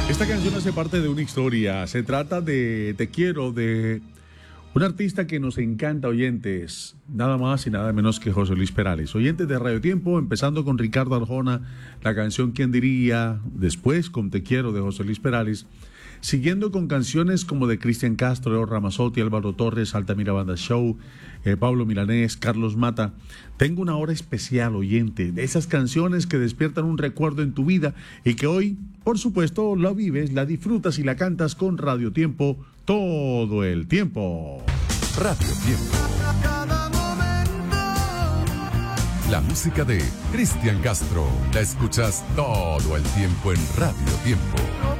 Esta canción hace parte de una historia. Se trata de Te Quiero, de un artista que nos encanta, oyentes, nada más y nada menos que José Luis Perales. Oyentes de Radio Tiempo, empezando con Ricardo Arjona, la canción ¿Quién diría? Después con Te Quiero de José Luis Perales. Siguiendo con canciones como de Cristian Castro, Leo Ramazzotti, Álvaro Torres, Altamira Banda Show, Pablo Milanés, Carlos Mata. Tengo una hora especial, oyente, de esas canciones que despiertan un recuerdo en tu vida y que hoy, por supuesto, la vives, la disfrutas y la cantas con Radio Tiempo todo el tiempo. Radio Tiempo. La música de Cristian Castro la escuchas todo el tiempo en Radio Tiempo.